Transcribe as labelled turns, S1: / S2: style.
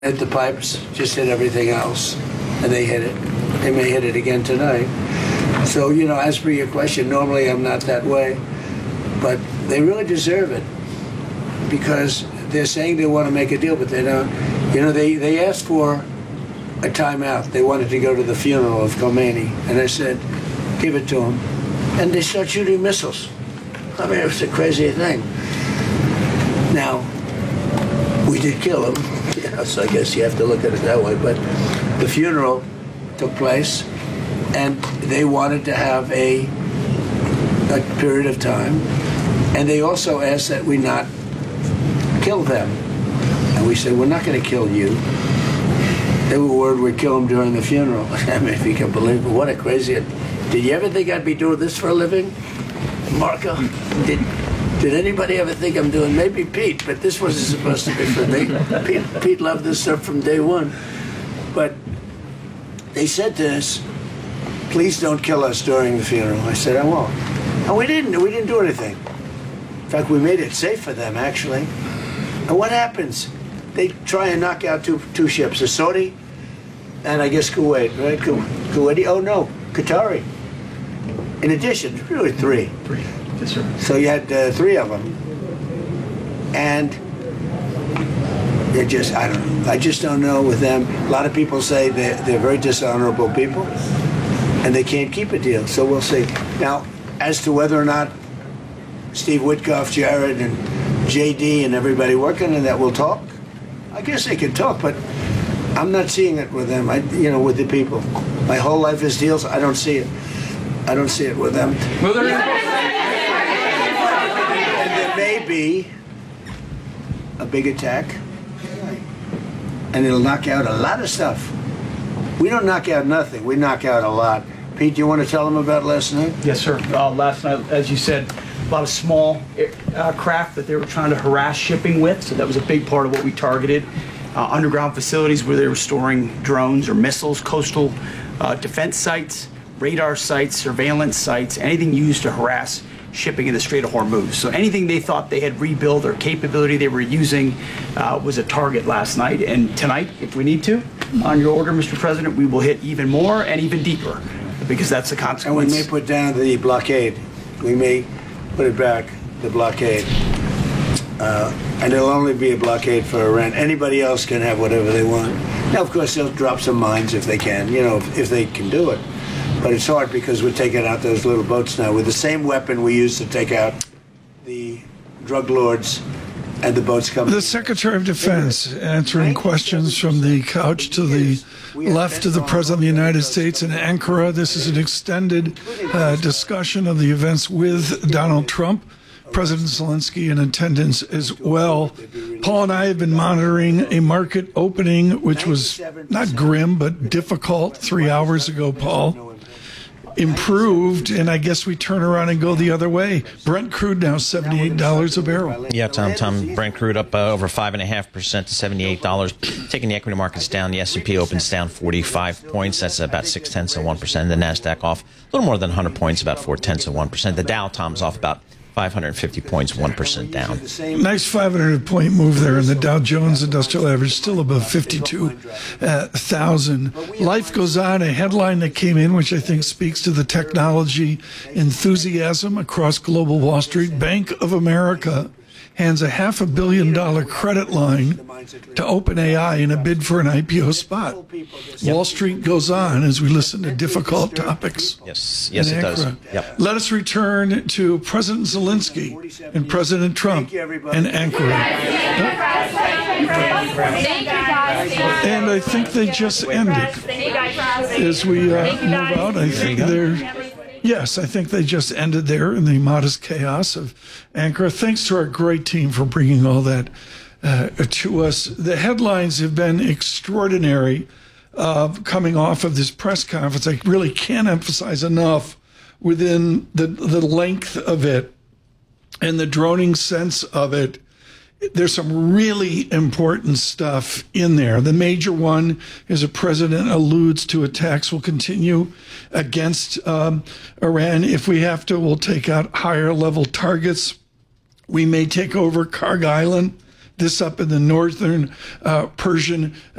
S1: Hit the pipes, just hit everything else, and they hit it. They may hit it again tonight. So, as for your question, normally I'm not that way, but they really deserve it because they're saying they want to make a deal, but they don't. They asked for a timeout. They wanted to go to the funeral of Khomeini, and I said, give it to them. And they start shooting missiles. I mean, it was a crazy thing. Now, we did kill him. So I guess you have to look at it that way. But the funeral took place, and they wanted to have a period of time. And they also asked that we not kill them. And we said, we're not going to kill you. They were worried we'd kill them during the funeral. I mean, if you can believe it, what a crazy... Did you ever think I'd be doing this for a living? Marco, did anybody ever think I'm doing, maybe Pete, but this wasn't supposed to be for me. Pete loved this stuff from day one. But they said to us, please don't kill us during the funeral. I said, I won't. And we didn't do anything. In fact, we made it safe for them, actually. And what happens? They try and knock out two ships, the Saudi and I guess Kuwait, right? Kuwaiti, oh no, Qatari. In addition, really three.
S2: Yes, sir.
S1: So you had three of them, and it just, I don't know. I just don't know with them. A lot of people say they're very dishonorable people, and they can't keep a deal. So we'll see. Now, as to whether or not Steve Witkoff, Jared, and JD, and everybody working on that will talk, I guess they can talk, but I'm not seeing it with them. With the people. My whole life is deals. I don't see it. I don't see it with them.
S2: Well,
S1: and there may be a big attack, and it'll knock out a lot of stuff. We don't knock out nothing. We knock out a lot. Pete, do you want to tell them about last night?
S2: Yes, sir. Last night, as you said, a lot of small craft that they were trying to harass shipping with, so that was a big part of what we targeted. Underground facilities where they were storing drones or missiles, coastal defense sites, radar sites, surveillance sites, anything used to harass shipping in the Strait of Hormuz. So anything they thought they had rebuilt or capability they were using was a target last night. And tonight, if we need to, on your order, Mr. President, we will hit even more and even deeper, because that's the consequence.
S1: And we may put down the blockade. We may put it back, the blockade. And it'll only be a blockade for Iran. Anybody else can have whatever they want. Now, of course, they'll drop some mines if they can, if they can do it. But it's hard because we're taking out those little boats now with the same weapon we used to take out the drug lords and the boats coming.
S3: The Secretary of Defense answering questions from the couch to the left of the President of the United States in Ankara. This is an extended discussion of the events with Donald Trump. President Zelensky in attendance as well. Paul and I have been monitoring a market opening, which was not grim, but difficult 3 hours ago, Paul. Improved, and I guess we turn around and go the other way. Brent crude now $78 a barrel.
S4: Yeah, Tom. Brent crude up over 5.5% to $78, taking the equity markets down. The S&P opens down 45 points. That's about 0.6%. The Nasdaq off a little more than 100 points, about 0.4%. The Dow, Tom's off about 550 points, 1% down.
S3: Nice 500-point move there, and the Dow Jones Industrial Average still above 52,000. Life goes on. A headline that came in, which I think speaks to the technology enthusiasm across global Wall Street. Bank of America hands a $500 million credit line to OpenAI in a bid for an IPO spot. Yep. Wall Street goes on as we listen to difficult topics.
S4: Yes, it does. Yep.
S3: Let us return to President Zelensky and President Trump in Ankara. And I think they just ended. As we move out, I think Yes, I think they just ended there in the modest chaos of Ankara. Thanks to our great team for bringing all that to us. The headlines have been extraordinary coming off of this press conference. I really can't emphasize enough within the length of it and the droning sense of it. There's some really important stuff in there. The major one is the president alludes to attacks will continue against Iran. If we have to, we'll take out higher level targets. We may take over Karg Island. this up in the northern Persian